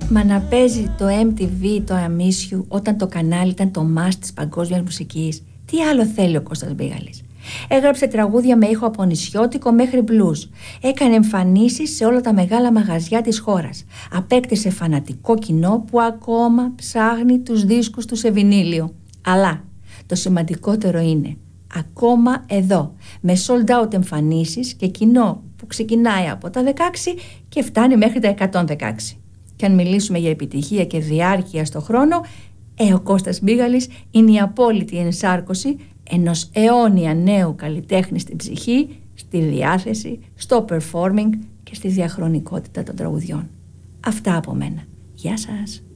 Μα να παίζει το MTV, το I Miss You, όταν το κανάλι ήταν το must της παγκόσμιας μουσικής. Τι άλλο θέλει ο Κώστας Μπίγαλης? Έγραψε τραγούδια με ήχο από νησιώτικο μέχρι μπλουζ. Έκανε εμφανίσεις σε όλα τα μεγάλα μαγαζιά της χώρας. Απέκτησε φανατικό κοινό που ακόμα ψάχνει τους δίσκους του σε βινίλιο. Αλλά το σημαντικότερο είναι, ακόμα εδώ, με sold out εμφανίσεις και κοινό που ξεκινάει από τα 16 και φτάνει μέχρι τα 116. Και αν μιλήσουμε για επιτυχία και διάρκεια στο χρόνο, ο Κώστας Μπίγαλης είναι η απόλυτη ενσάρκωση ενός αιώνια νέου καλλιτέχνη στην ψυχή, στη διάθεση, στο performing και στη διαχρονικότητα των τραγουδιών. Αυτά από μένα. Γεια σας.